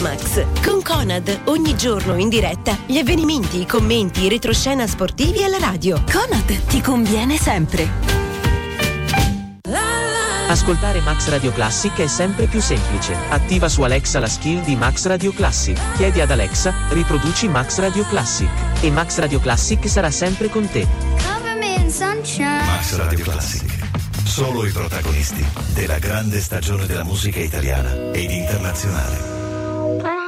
Max. Con Conad, ogni giorno in diretta, gli avvenimenti, i commenti, i retroscena sportivi alla radio. Conad, ti conviene sempre. Ascoltare Max Radio Classic è sempre più semplice. Attiva su Alexa la skill di Max Radio Classic. Chiedi ad Alexa, riproduci Max Radio Classic. E Max Radio Classic sarà sempre con te. Max Radio Classic. Solo i protagonisti della grande stagione della musica italiana ed internazionale.